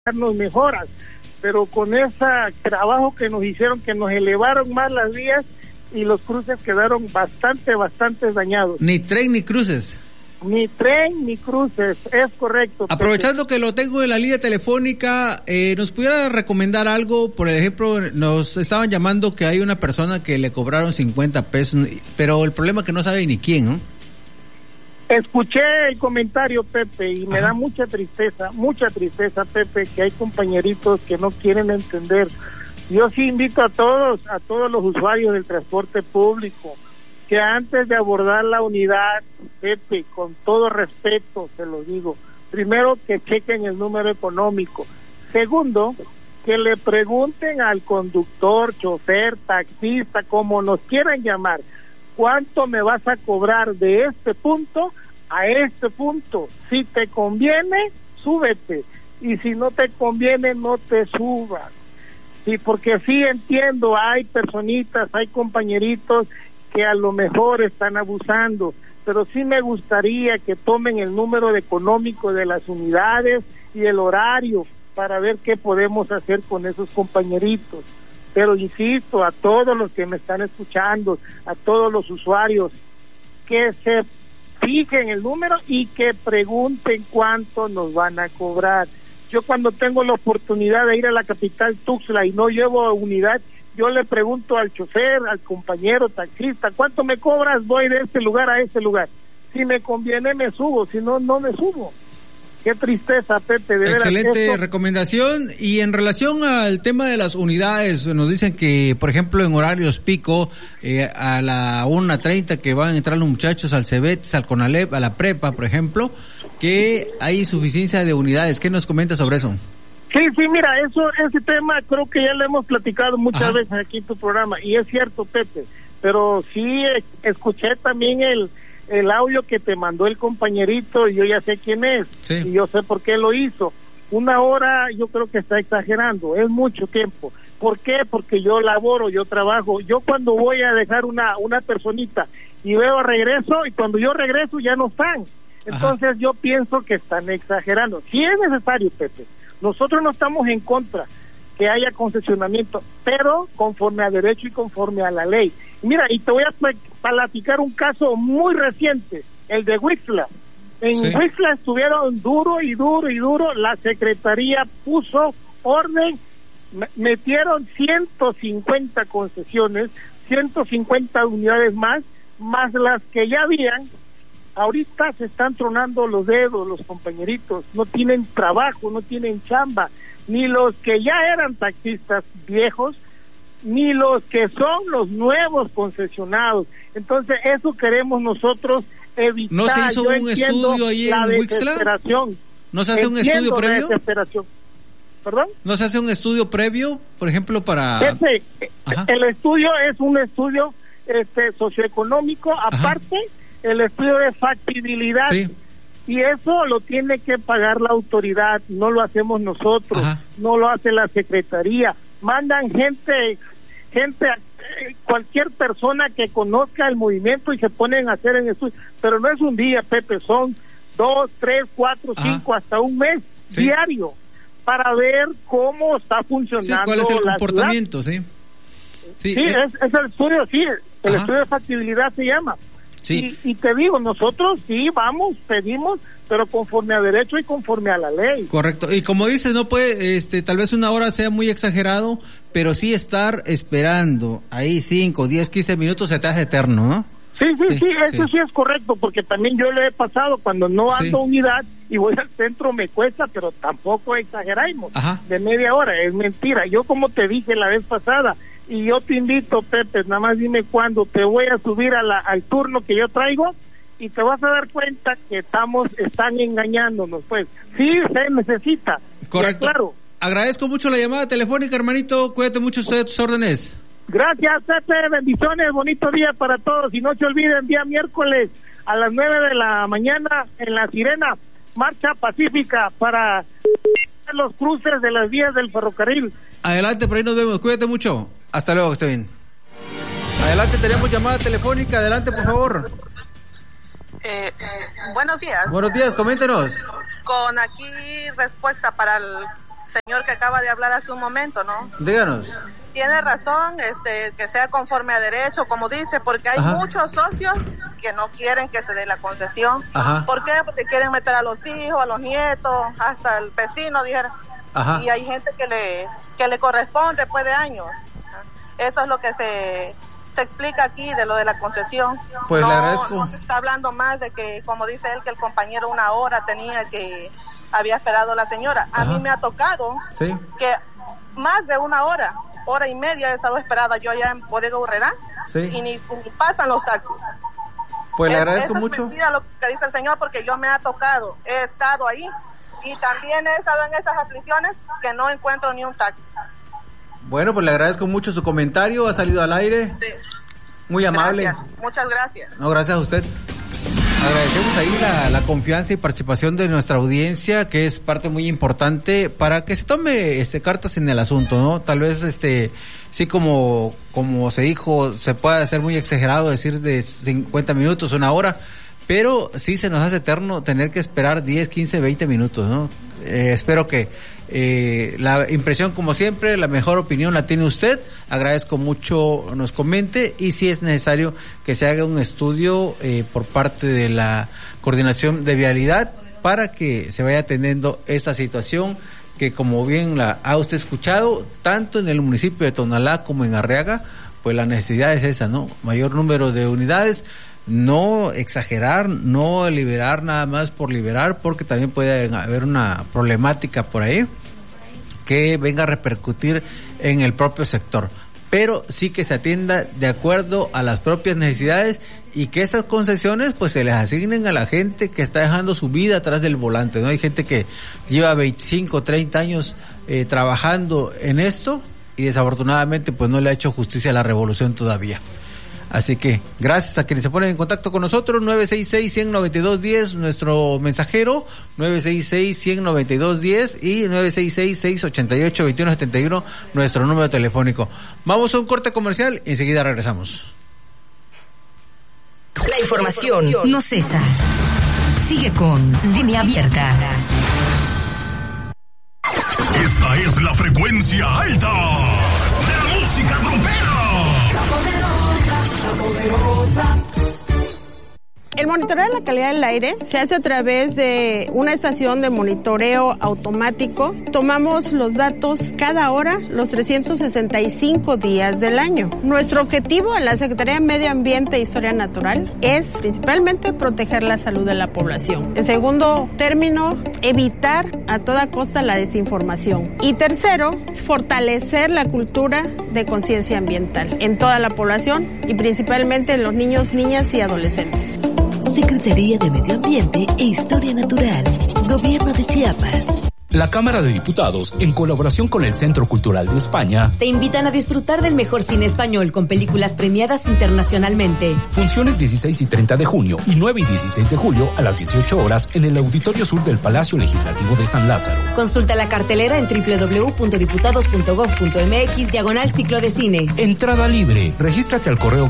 darnos mejoras, pero con ese trabajo que nos hicieron, que nos elevaron más las vías y los cruces quedaron bastante dañados. Ni tren ni cruces. Ni tren ni cruces, es correcto. Aprovechando que lo tengo en la línea telefónica, ¿nos pudiera recomendar algo? Por ejemplo, nos estaban llamando que hay una persona que le cobraron 50 pesos, pero el problema es que no sabe ni quién, ¿no? Escuché el comentario, Pepe, y me da mucha tristeza, Pepe, que hay compañeritos que no quieren entender. Yo sí invito a todos los usuarios del transporte público, que antes de abordar la unidad, Pepe, con todo respeto, se lo digo, primero que chequen el número económico. Segundo, que le pregunten al conductor, chofer, taxista, como nos quieran llamar, ¿cuánto me vas a cobrar de este punto a este punto? Si te conviene, súbete, y si no te conviene, no te subas. Sí, porque sí entiendo, hay personitas, hay compañeritos que a lo mejor están abusando, pero sí me gustaría que tomen el número económico de las unidades y el horario para ver qué podemos hacer con esos compañeritos. Pero insisto, a todos los que me están escuchando, a todos los usuarios, que se fijen el número y que pregunten cuánto nos van a cobrar. Yo cuando tengo la oportunidad de ir a la capital Tuxtla y no llevo unidad, yo le pregunto al chofer, al compañero taxista, ¿cuánto me cobras? Voy de este lugar a este lugar. Si me conviene me subo, si no, no me subo. Qué tristeza, Pepe, de veras. Excelente recomendación. Y en relación al tema de las unidades, nos dicen que, por ejemplo, en horarios pico, a la 1:30 que van a entrar los muchachos al CEBETS, al CONALEP, a la prepa, por ejemplo, que hay suficiencia de unidades. ¿Qué nos comenta sobre eso? Sí, mira, ese tema creo que ya lo hemos platicado muchas veces aquí en tu programa, y es cierto, Pepe, pero sí escuché también el audio que te mandó el compañerito, y yo ya sé quién es, y yo sé por qué lo hizo. 1 hora yo creo que está exagerando, es mucho tiempo. ¿Por qué? Porque yo laboro, yo trabajo. Yo cuando voy a dejar una personita y veo regreso, y cuando yo regreso ya no están. Entonces yo pienso que están exagerando. Si es necesario, Pepe, nosotros no estamos en contra que haya concesionamiento, pero conforme a derecho y conforme a la ley. Mira, y te voy a platicar un caso muy reciente, el de Huixtla. En Huixtla estuvieron duro, la Secretaría puso orden, metieron 150 concesiones, 150 unidades más las que ya habían. Ahorita se están tronando los dedos los compañeritos, no tienen trabajo, no tienen chamba, ni los que ya eran taxistas viejos, ni los que son los nuevos concesionados. Entonces eso queremos nosotros evitar. ¿No se hizo un estudio ahí en Huixtla? ¿No se hace un estudio previo? ¿Perdón? ¿No se hace un estudio previo, por ejemplo, para...? El estudio es un estudio socioeconómico, aparte el estudio de factibilidad, y eso lo tiene que pagar la autoridad, no lo hacemos nosotros, no lo hace la Secretaría, mandan gente, cualquier persona que conozca el movimiento y se ponen a hacer en estudio, pero no es un día, Pepe, son 2, 3, 4, 5, hasta un mes diario, para ver cómo está funcionando. ¿Cuál es el comportamiento? Es el estudio, el estudio de factibilidad se llama. Y te digo, nosotros vamos, pedimos, pero conforme a derecho y conforme a la ley. Correcto. Y como dices, no puede, tal vez 1 hora sea muy exagerado, pero sí estar esperando ahí 5, 10, 15 minutos se te hace eterno, ¿no? Eso sí es correcto, porque también yo le he pasado cuando no ando unidad y voy al centro, me cuesta, pero tampoco exageramos de media hora, es mentira. Yo, como te dije la vez pasada, y yo te invito, Pepe, nada más dime cuándo te voy a subir al turno que yo traigo, y te vas a dar cuenta que están engañándonos, pues. Sí, se necesita. Correcto. Claro. Agradezco mucho la llamada telefónica, hermanito. Cuídate mucho usted de tus órdenes. Gracias, Pepe. Bendiciones. Bonito día para todos. Y no se olviden, día miércoles a las 9 de la mañana en La Sirena, marcha pacífica para los cruces de las vías del ferrocarril. Adelante, por ahí nos vemos. Cuídate mucho. Hasta luego, que esté bien. Adelante, tenemos llamada telefónica. Adelante, por favor. Buenos días. Buenos días, coméntenos. Con aquí respuesta para el señor que acaba de hablar hace un momento, ¿no? Díganos. Tiene razón, que sea conforme a derecho, como dice, porque hay muchos socios que no quieren que se dé la concesión. Ajá. ¿Por qué? Porque quieren meter a los hijos, a los nietos, hasta el vecino, dijera. Ajá. Y hay gente que le corresponde después de años. Eso es lo que se explica aquí de lo de la concesión. Pues le agradezco. No se está hablando más de que, como dice él, que el compañero 1 hora había esperado la señora. A mí me ha tocado que más de 1 hora, 1 hora y media he estado esperada yo allá en Bodega Aurrerá y ni pasan los taxis. Pues le agradezco mucho. Es mentira lo que dice el señor, porque yo me ha tocado, he estado ahí y también he estado en esas aflicciones que no encuentro ni un taxi. Bueno, pues le agradezco mucho su comentario, ha salido al aire. Sí. Muy amable. Gracias. Muchas gracias. No, gracias a usted. Agradecemos ahí la confianza y participación de nuestra audiencia, que es parte muy importante para que se tome cartas en el asunto, ¿no? Tal vez sí como se dijo, se puede hacer muy exagerado decir de 50 minutos, 1 hora, pero sí se nos hace eterno tener que esperar 10, 15, 20 minutos, ¿no? Espero que la impresión, como siempre, la mejor opinión la tiene usted. Agradezco mucho nos comente, y si es necesario que se haga un estudio por parte de la Coordinación de Vialidad para que se vaya atendiendo esta situación que, como bien la ha usted escuchado, tanto en el municipio de Tonalá como en Arriaga, pues la necesidad es esa, ¿no? Mayor número de unidades. No exagerar, no liberar nada más por liberar, porque también puede haber una problemática por ahí que venga a repercutir en el propio sector, pero sí que se atienda de acuerdo a las propias necesidades y que esas concesiones pues se les asignen a la gente que está dejando su vida atrás del volante, ¿no? Hay gente que lleva 25, 30 años trabajando en esto y desafortunadamente pues no le ha hecho justicia a la revolución todavía. Así que gracias a quienes se ponen en contacto con nosotros. 966-192-10, nuestro mensajero, 966-192-10 y 966-688-2171, nuestro número telefónico. Vamos a un corte comercial y enseguida regresamos. La información no cesa. Sigue con Línea Abierta. Esta es la frecuencia alta de la música trompera. El monitoreo de la calidad del aire se hace a través de una estación de monitoreo automático. Tomamos los datos cada hora, los 365 días del año. Nuestro objetivo en la Secretaría de Medio Ambiente e Historia Natural es principalmente proteger la salud de la población. En segundo término, evitar a toda costa la desinformación. Y tercero, fortalecer la cultura de conciencia ambiental en toda la población y principalmente en los niños, niñas y adolescentes. Secretaría de Medio Ambiente e Historia Natural, Gobierno de Chiapas. La Cámara de Diputados, en colaboración con el Centro Cultural de España, te invitan a disfrutar del mejor cine español con películas premiadas internacionalmente. Funciones 16 y 30 de junio y 9 y 16 de julio a las 18 horas en el Auditorio Sur del Palacio Legislativo de San Lázaro. Consulta la cartelera en www.diputados.gov.mx/ciclo de cine. Entrada libre. Regístrate al correo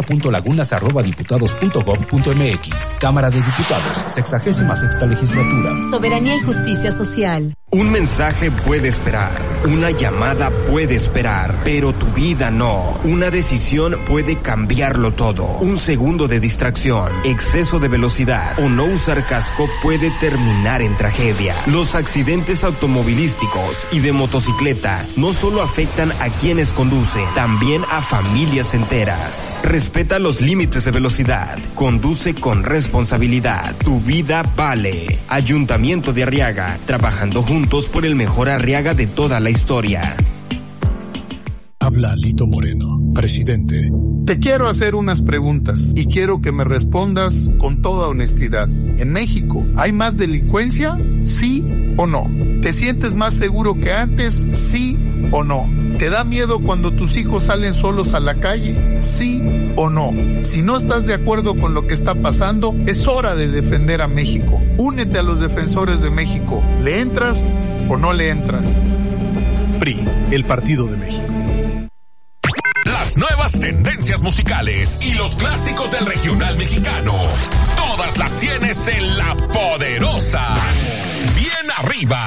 gabriela.lagunas@diputados.gov.mx. Cámara de Diputados, 66ª Legislatura. Soberanía y justicia social. Un mensaje puede esperar, una llamada puede esperar, pero tu vida no. Una decisión puede cambiarlo todo. Un segundo de distracción, exceso de velocidad o no usar casco puede terminar en tragedia. Los accidentes automovilísticos y de motocicleta no solo afectan a quienes conducen, también a familias enteras. Respeta los límites de velocidad, conduce con responsabilidad. Tu vida vale. Ayuntamiento de Arriaga, trabajando juntos por el mejor Arriaga de toda la historia. Habla Lito Moreno, presidente. Te quiero hacer unas preguntas y quiero que me respondas con toda honestidad. ¿En México hay más delincuencia? ¿Sí o no? ¿Te sientes más seguro que antes? ¿Sí o no? ¿Te da miedo cuando tus hijos salen solos a la calle? ¿Sí o no? Si no estás de acuerdo con lo que está pasando, es hora de defender a México. Únete a los defensores de México. ¿Le entras o no le entras? PRI, el Partido de México. Las nuevas tendencias musicales y los clásicos del regional mexicano. Todas las tienes en La Poderosa. Bien arriba.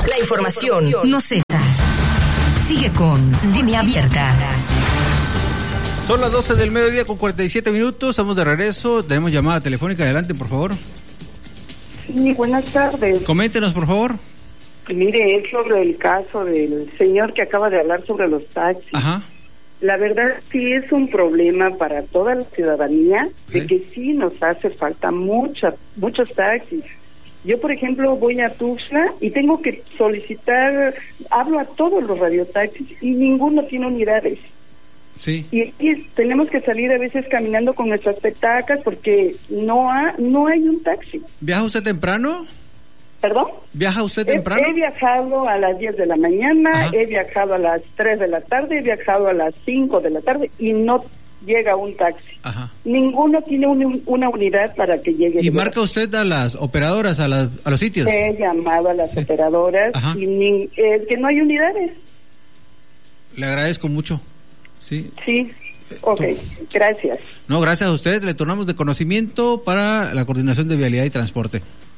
La información no cesa. Sigue con Línea Abierta. Son las 12 del mediodía con 47 minutos. Estamos de regreso. Tenemos llamada telefónica. Adelante, por favor. Sí, buenas tardes. Coméntenos, por favor. Mire, es sobre el caso del señor que acaba de hablar sobre los taxis. Ajá. La verdad sí es un problema para toda la ciudadanía, de que sí nos hace falta muchos taxis. Yo, por ejemplo, voy a Tuxtla y tengo que solicitar, hablo a todos los radiotaxis y ninguno tiene unidades. Sí. Y tenemos que salir a veces caminando con nuestras petacas porque no hay un taxi. ¿Viaja usted temprano? ¿Perdón? ¿Viaja usted temprano? He viajado a las 10 de la mañana, Ajá. He viajado a las 3 de la tarde, he viajado a las 5 de la tarde y no llega un taxi. Ajá. Ninguno tiene una unidad para que llegue. ¿Y marca usted a las operadoras, a los sitios? He llamado a las operadoras. Ajá. Y que no hay unidades. Le agradezco mucho. Sí. Sí. Ok, gracias. No, gracias a usted. Le tornamos de conocimiento para la coordinación de vialidad y transporte.